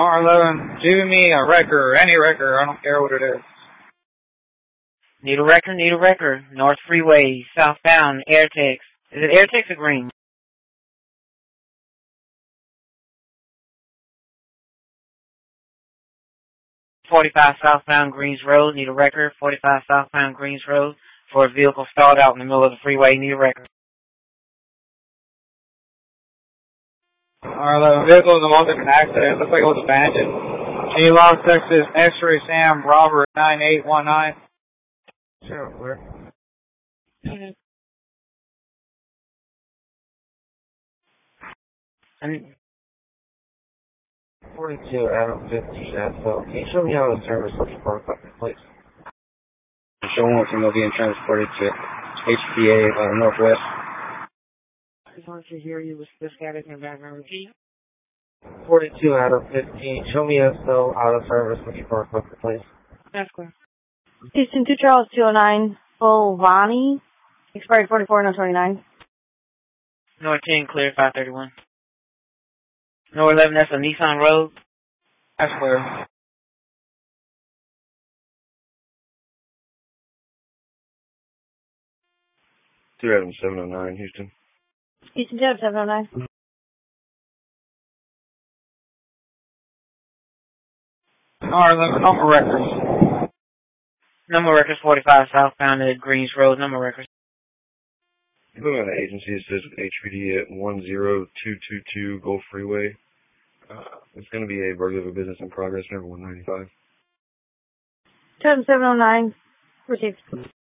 R11, do me a wrecker, any wrecker, I don't care what it is. Need a wrecker. North Freeway, southbound, Airtex. Is it Airtex or Green? .45 southbound Greens Road, need a wrecker. 45 southbound Greens Road for a vehicle stalled out in the middle of the freeway, need a wrecker. R11, vehicle is involved in an accident, looks like it was abandoned. Can you log Texas X-ray Sam Robert 9819? Sure, where? 42 Adam 50 Shadwell. Can you show me how the service looks for a couple, please? Show one from being transported to HPA Northwest. I just wanted to hear you with this guy in the background. Repeat. 42 out of 15. Show me a still out of service looking for a couple, please. That's clear. Houston 2 Charles 209 Fulvani. Expired 44 no 29. North 10 clear 531. North 11, that's a Nissan Road. That's clear. Two 709 Houston. Houston 2 709. R11, number records. Number records 45 southbound at Greens Road. Number records. Moving on to agency, it says HPD at 10222 Gulf Freeway. It's going to be a burglary of a business in progress, number 195. 709. Received.